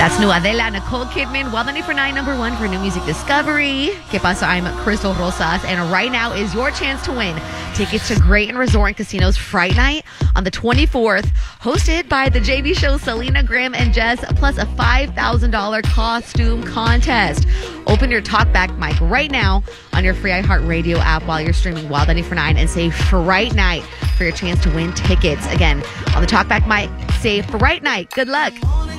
That's new Adela, Nicole Kidman, Wild 94.9, number one for New Music Discovery. Que pasa? I'm Crystal Rosas, and right now is your chance to win tickets to Great and Resort and Casino's Fright Night on the 24th, hosted by the JV Show, Selena, Graham, and Jess, plus a $5,000 costume contest. Open your TalkBack mic right now on your free iHeartRadio app while you're streaming Wild 94.9 and say Fright Night for your chance to win tickets. Again, on the TalkBack mic, say Fright Night. Good luck.